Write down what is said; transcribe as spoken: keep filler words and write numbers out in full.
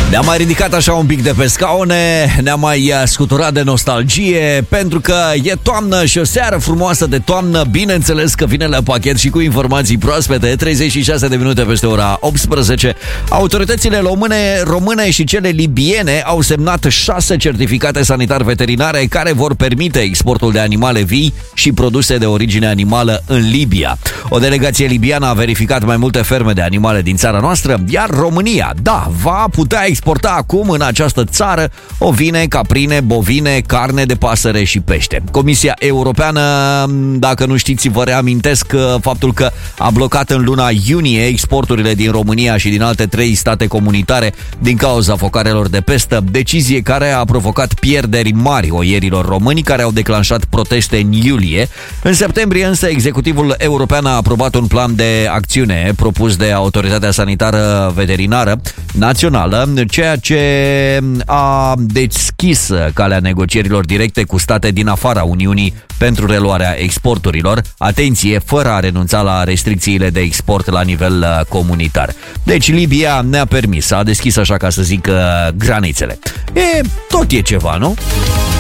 Ne-am mai ridicat așa un pic de pe scaune, ne-am mai scuturat de nostalgie, pentru că e toamnă și o seară frumoasă de toamnă, bineînțeles că vine la pachet și cu informații proaspete. Treizeci și șase de minute peste ora optsprezece. Autoritățile române, române și cele libiene au semnat șase certificate sanitar-veterinare care vor permite exportul de animale vii și produse de origine animală în Libia. O delegație libiană a verificat mai multe ferme de animale din țara noastră, iar România, da, va putea exporta acum în această țară ovine, caprine, bovine, carne de pasăre și pește. Comisia Europeană, dacă nu știți, vă reamintesc faptul că a blocat în luna iunie exporturile din România și din alte trei state comunitare din cauza focarelor de pestă, decizie care a provocat pierderi mari oierilor români care au declanșat proteste în iulie. În septembrie însă executivul european a aprobat un plan de acțiune propus de Autoritatea Sanitară Veterinară Națională, ceea ce a deschis calea negocierilor directe cu state din afara Uniunii pentru reluarea exporturilor. Atenție, fără a renunța la restricțiile de export la nivel comunitar. Deci Libia ne-a permis, a deschis, așa ca să zic, granițele. E, tot e ceva, nu?